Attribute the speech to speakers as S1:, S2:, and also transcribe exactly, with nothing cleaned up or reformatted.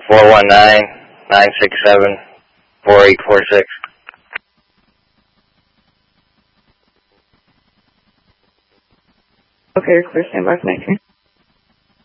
S1: four one nine, nine six seven, four eight four six.
S2: Okay, you're clear. Stand by for nineteen.